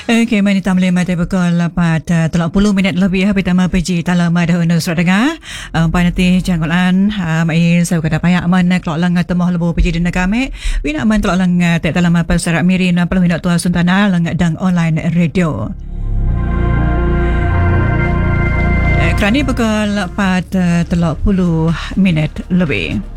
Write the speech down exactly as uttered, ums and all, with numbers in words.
Okey, mari kita boleh mati pukul lapan tiga puluh minit lebih habis tama peji dalam ada unu surat dengar. Um, panati janggolan mai saya kata payah aman kelak lang temoh lebu peji dina kami. Wina aman kelak lang tak dalam apa serat mirin perlu nak tua suntana lang dang online radio. Kerana pukul lapan tiga puluh minit lebih.